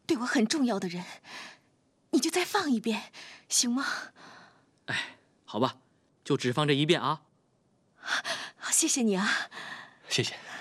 对我很重要的人，你就再放一遍，行吗？ 哎，好吧，就只放这一遍啊。 好，谢谢你啊。 谢谢。